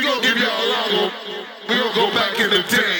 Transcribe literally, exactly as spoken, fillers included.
gonna give y'all a lot of, we gonna go back in the day.